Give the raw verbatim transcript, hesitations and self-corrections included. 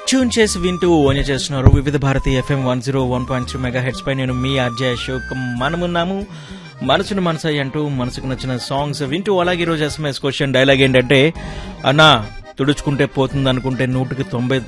Tune చేసి వింటూ ఓన్య చేస్తున్నారు వివిధ Bharati FM one zero one point three mega heads పై. నేను మీ ఆర్జే అశోక్. మనమున్నాము మనసును మనసై అంటూ మనసుకు నచ్చిన సాంగ్స్ వింటూ. అలాగే ఈరోజు ఎస్ఎంఎస్ క్వశ్చన్ డైలాగ్ ఏంటంటే, అన్నా తుడుచుకుంటే పోతుంది అనుకుంటే నూటికి తొంభై